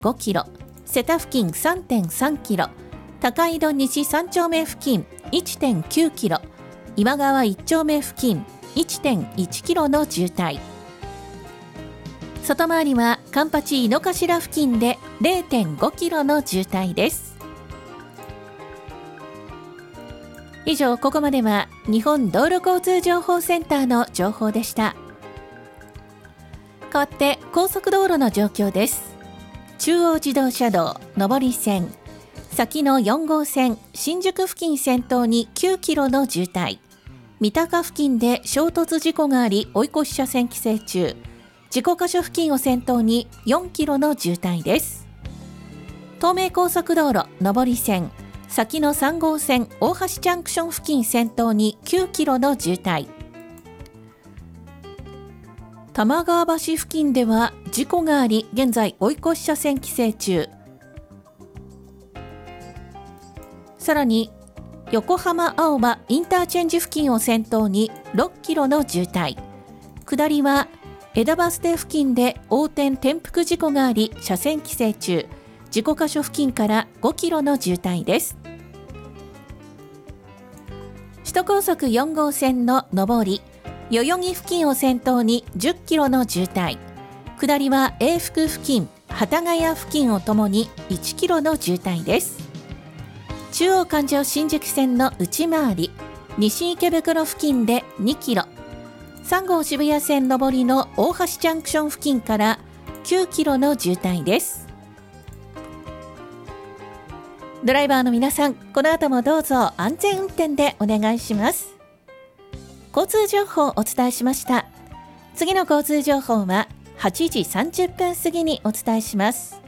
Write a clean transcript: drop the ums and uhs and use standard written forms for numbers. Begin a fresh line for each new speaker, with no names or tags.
5キロ、瀬田付近 3.3 キロ、高井戸西3丁目付近 1.9 キロ、今川1丁目付近 1.1 キロの渋滞。外回りはカンパチ井の頭付近で 0.5 キロの渋滞です。以上、ここまでは日本道路交通情報センターの情報でした。変わって高速道路の状況です。中央自動車道上り線、先の4号線新宿付近先頭に9キロの渋滞。三鷹付近で衝突事故があり追い越し車線規制中。事故箇所付近を先頭に4キロの渋滞です。東名高速道路上り線、先の3号線大橋ジャンクション付近先頭に9キロの渋滞。玉川橋付近では事故があり現在追い越し車線規制中。さらに横浜青葉インターチェンジ付近を先頭に6キロの渋滞。下りは枝バス停付近で横転転覆事故があり車線規制中。事故箇所付近から5キロの渋滞です。首都高速4号線の上り、代々木付近を先頭に10キロの渋滞。下りは永福付近、幡ヶ谷付近をともに1キロの渋滞です。中央環状新宿線の内回り、西池袋付近で2キロ。3号渋谷線上りの大橋ジャンクション付近から9キロの渋滞です。ドライバーの皆さん、この後もどうぞ安全運転でお願いします。交通情報をお伝えしました。次の交通情報は8時30分過ぎにお伝えします。